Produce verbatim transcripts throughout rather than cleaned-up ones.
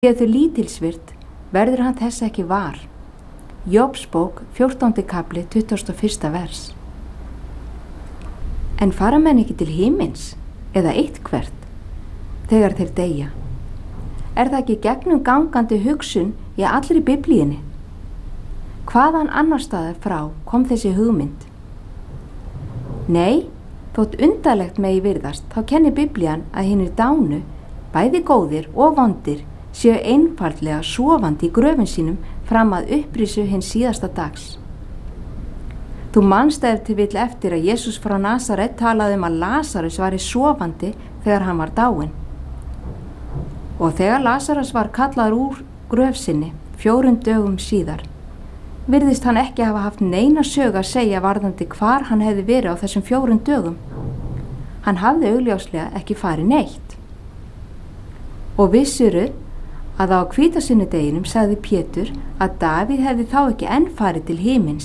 Séu þau lítilsvirt, verður hann þess ekki var. Jóbsbók, fjórtándi kafli, tuttugasta og fyrsta vers. En fara menn ekki til himins, eða eitthvert, þegar þeir deyja? Er það ekki gegnum gangandi hugsun í allri biblíunni? Hvaðan annar staðar frá kom þessi hugmynd? Nei, þótt undarlegt megi virðast, þá kennir biblían að hinir dánu, bæði góðir og vondir, séu einfaldlega sofandi í gröfum sínum fram að upprisu hins síðasta dags. Þú manst ef til vill eftir að Jesús frá Nasaret talaði um að Lasarus væri sofandi þegar hann var dáinn. Og þegar Lasarus var kallaður úr gröf sinni fjórum dögum síðar, virðist hann ekki hafa haft neina sög að segja varðandi hvar hann hefði verið á þessum fjórum dögum. Hann hafði augljóslega ekki farið neitt. Og vissuru að á hvítasunnudeginum sagði Pétur að Davíð hefði þá ekki enn farið til himins.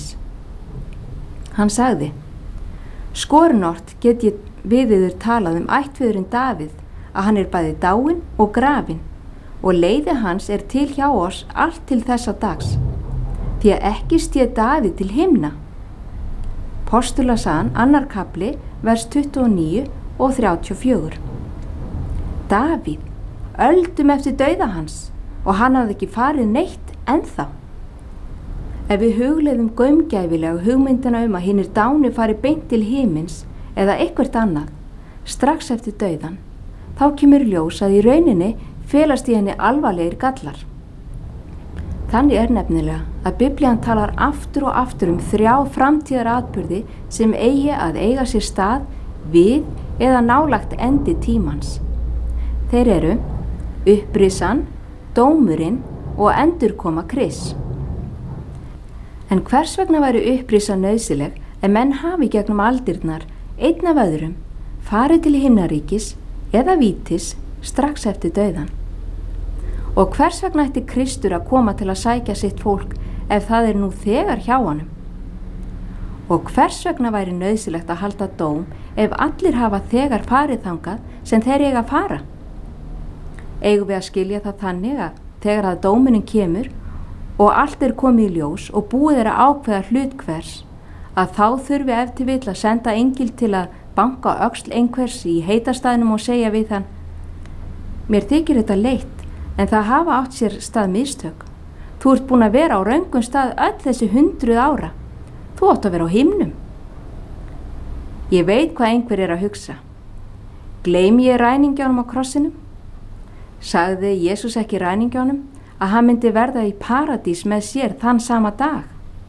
Hann sagði: Skorinort get ég við yður talað um ættföðurinn Davíð, að hann er bæði dáinn og grafinn, og leiði hans er til hjá oss allt til þessa dags, því að ekki stéð Davíð til himna. Postulasagan, annar kafli, vers tuttugu og níu og þrjátíu og fjögur. Davíð, öldum eftir dauða hans, og hann hafði ekki farið neitt ennþá. Ef við hugleiðum gaumgæfilega hugmyndina um að hinir dánu fari beint til himins eða eitthvert annað, strax eftir dauðan, þá kemur ljós að í rauninni felast í henni alvarlegir gallar. Þannig er nefnilega að biblían talar aftur og aftur um þrjá framtíðar atburði sem eigi að eiga sér stað við eða nálagt endi tímans. Þeir eru upprisan, dómurinn og endurkoma Krists. En hvers vegna væri upprisa nauðsynleg ef menn hafi gegnum aldirnar einn af öðrum farið til himnaríkis eða vítis strax eftir dauðan? Og hvers vegna ætti Kristur að koma til að sækja sitt fólk ef það er nú þegar hjá honum? Og hvers vegna væri nauðsynlegt að halda dóm ef allir hafa þegar farið þangað sem þeir eiga að fara? Eigum við að skilja það þannig að þegar að dómunin kemur og allt er komið í ljós og búið er að ákveða hlut hvers, að þá þurfi ef til vill að senda engil til að banka öxl einhvers í heitastæðnum og segja við hann: Mér þykir þetta leitt, en það hafa átt sér stað mistök. Þú ert búin að vera á röngum stað öll þessi hundruð ára. Þú átt að vera á himnum. Ég veit hvað einhver er að hugsa. Gleymi ég ræningjónum á krossinum? Sagði Jesús ekki ræningjónum að hann myndi verða í paradís með sér þann sama dag?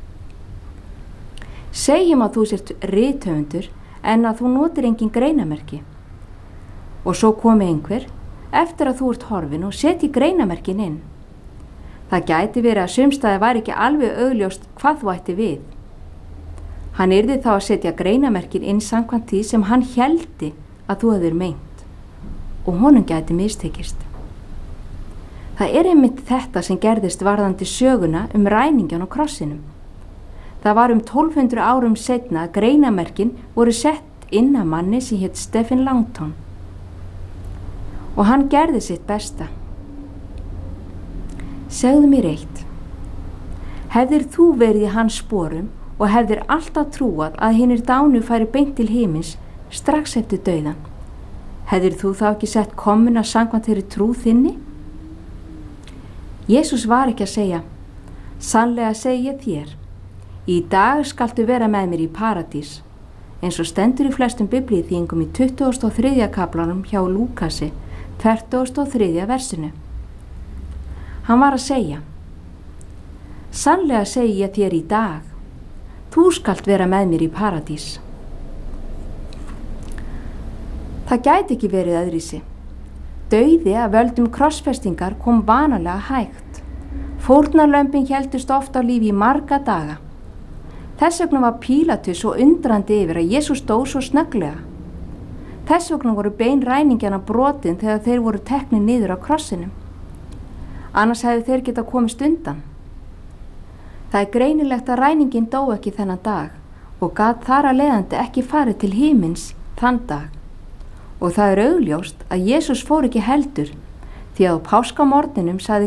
Segjum að þú sért rithöfundur en að þú notir engin greinamerki. Og svo komi einhver eftir að þú ert horfin og setji greinamerkin inn. Það gæti verið að sumstaði var ekki alveg augljóst hvað þú ætti við. Hann yrði þá að setja greinamerkin inn samkvæmt því sem hann héldi að þú hefur meint, og honum gæti mistekist. Það er einmitt þetta sem gerðist varðandi söguna um ræningjan á krossinum. Það var um tólf hundruð árum seinna að greinamerkin voru sett inn að manni sem hét Stephen Langton. Og hann gerði sitt besta. Segðu mér eitt. Hefðir þú verið í hans sporum og hefðir alltaf trúað að hinir dánu færi beint til himins strax eftir dauðan? Hefðir þú þá ekki sett komuna samkvæmt þeirri trú þinni? Jesús var ekki að segja: Sannlega segi ég þér, í dag skaltu vera með mér í paradís, eins og stendur í flestum biblíuþýðingum í tuttugasta og þriðja kaflanum hjá Lúkasi, fertugasta og þriðja versinu. Hann var að segja: Sannlega segi ég þér í dag, þú skalt vera með mér í paradís. Það gæti ekki verið öðruvísi. Dauði af völdum krossfestingar kom vanalega hægt. Fórnarlömbin héldust oft á lífi í marga daga. Þess vegna var Pílatus svo undrandi yfir að Jesús dó svo snögglega. Þess vegna voru bein ræningjana brotin þegar þeir voru teknir niður á krossinum. Annars hefðu þeir geta komist undan. Það er greinilegt að ræningin dó ekki þennan dag og gat þar að leiðandi ekki farið til himins þann dag. Og það er augljóst að Jesús fór ekki heldur, því að á páskamorninum sagði